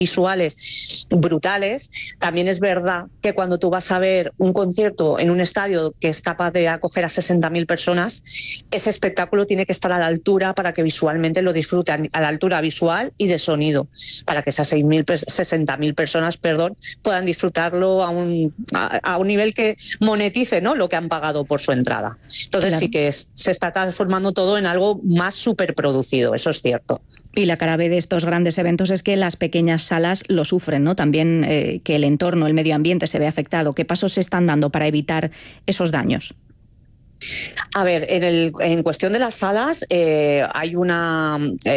visuales brutales. También es verdad que cuando tú vas a ver un concierto en un estadio que es capaz de acoger a 60.000 personas, ese espectáculo tiene que estar a la altura para que visualmente lo disfruten, a la altura visual y de sonido, para que esas 60.000 personas, puedan disfrutarlo a un nivel que monetice, ¿no?, lo que han pagado por su entrada. Entonces claro, sí que se está transformando todo en algo más superproducido, eso es cierto. Y la cara B de estos grandes eventos es que las pequeñas salas lo sufren, ¿no? También que el entorno, el medio ambiente se ve afectado. ¿Qué pasos se están dando para evitar esos daños? A ver, en cuestión de las salas hay una,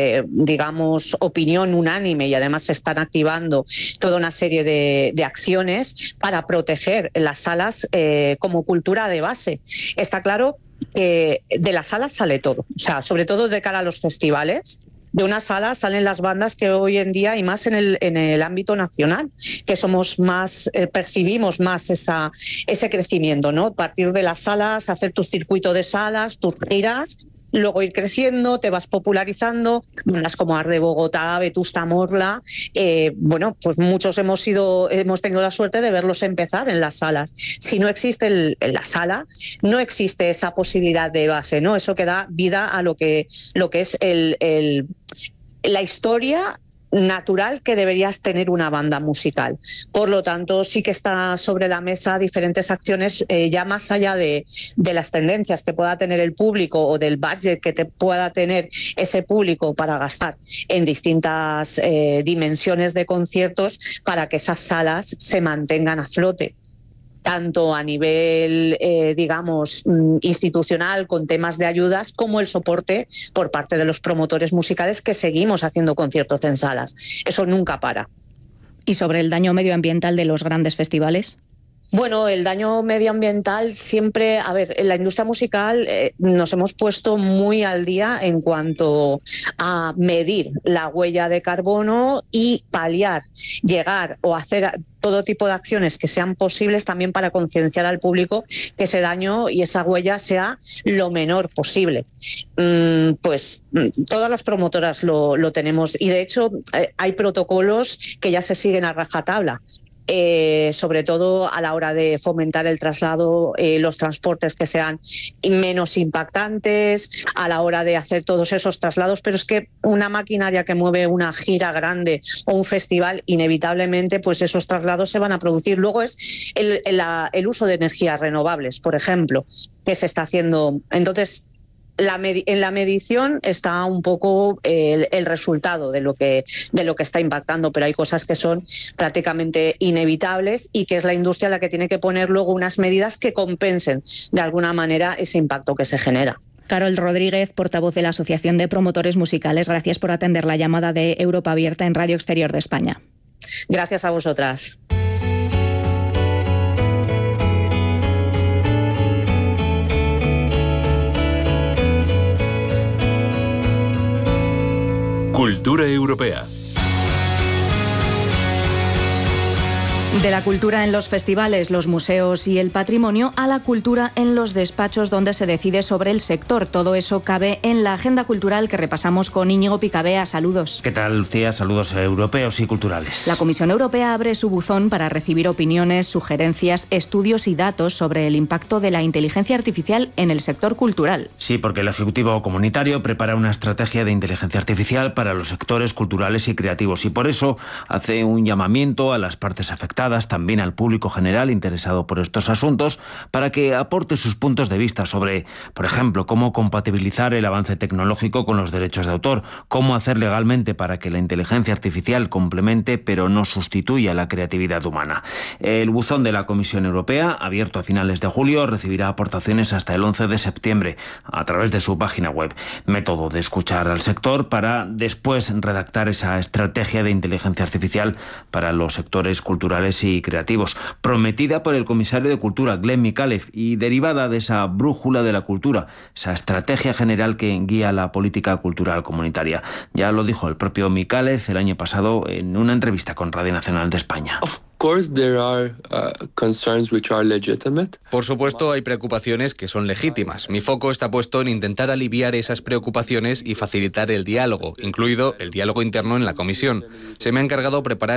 opinión unánime, y además se están activando toda una serie de acciones para proteger las salas como cultura de base. Está claro que de las salas sale todo, o sea, sobre todo de cara a los festivales. De una sala salen las bandas que hoy en día, y más en el ámbito nacional, que somos más, percibimos más ese crecimiento, ¿no? A partir de las salas, hacer tu circuito de salas, tus giras, luego ir creciendo, te vas popularizando. Bandas como Ars de Bogotá, Vetusta Morla, pues muchos hemos tenido la suerte de verlos empezar en las salas. Si no existe en la sala, no existe esa posibilidad de base, ¿no? Eso que da vida a lo que es la historia natural que deberías tener una banda musical. Por lo tanto, sí que está sobre la mesa diferentes acciones, ya más allá de las tendencias que pueda tener el público o del budget que te pueda tener ese público para gastar en distintas dimensiones de conciertos, para que esas salas se mantengan a flote, tanto a nivel, institucional, con temas de ayudas, como el soporte por parte de los promotores musicales, que seguimos haciendo conciertos en salas. Eso nunca para. ¿Y sobre el daño medioambiental de los grandes festivales? Bueno, el daño medioambiental siempre... A ver, en la industria musical nos hemos puesto muy al día en cuanto a medir la huella de carbono y paliar, llegar o hacer todo tipo de acciones que sean posibles también para concienciar al público que ese daño y esa huella sea lo menor posible. Todas las promotoras lo tenemos, y de hecho hay protocolos que ya se siguen a rajatabla. Sobre todo a la hora de fomentar el traslado, los transportes que sean menos impactantes, a la hora de hacer todos esos traslados. Pero es que una maquinaria que mueve una gira grande o un festival, inevitablemente pues esos traslados se van a producir. Luego es el uso de energías renovables, por ejemplo, que se está haciendo. Entonces, en la medición está un poco el resultado de lo que está impactando, pero hay cosas que son prácticamente inevitables, y que es la industria la que tiene que poner luego unas medidas que compensen de alguna manera ese impacto que se genera. Carol Rodríguez, portavoz de la Asociación de Promotores Musicales, gracias por atender la llamada de Europa Abierta en Radio Exterior de España. Gracias a vosotras. Cultura europea. De la cultura en los festivales, los museos y el patrimonio, a la cultura en los despachos, donde se decide sobre el sector. Todo eso cabe en la agenda cultural que repasamos con Íñigo Picabea. Saludos. ¿Qué tal, Lucía? Saludos europeos y culturales. La Comisión Europea abre su buzón para recibir opiniones, sugerencias, estudios y datos sobre el impacto de la inteligencia artificial en el sector cultural. Sí, porque el Ejecutivo Comunitario prepara una estrategia de inteligencia artificial para los sectores culturales y creativos, y por eso hace un llamamiento a las partes afectadas, también al público general interesado por estos asuntos, para que aporte sus puntos de vista sobre, por ejemplo, cómo compatibilizar el avance tecnológico con los derechos de autor, cómo hacer legalmente para que la inteligencia artificial complemente pero no sustituya la creatividad humana. El buzón de la Comisión Europea, abierto a finales de julio, recibirá aportaciones hasta el 11 de septiembre a través de su página web. Método de escuchar al sector para después redactar esa estrategia de inteligencia artificial para los sectores culturales y creativos, prometida por el comisario de Cultura, Glenn Micallef, y derivada de esa brújula de la cultura, esa estrategia general que guía la política cultural comunitaria. Ya lo dijo el propio Micallef el año pasado en una entrevista con Radio Nacional de España. Por supuesto, hay preocupaciones que son legítimas. Mi foco está puesto en intentar aliviar esas preocupaciones y facilitar el diálogo, incluido el diálogo interno en la Comisión. Se me ha encargado preparar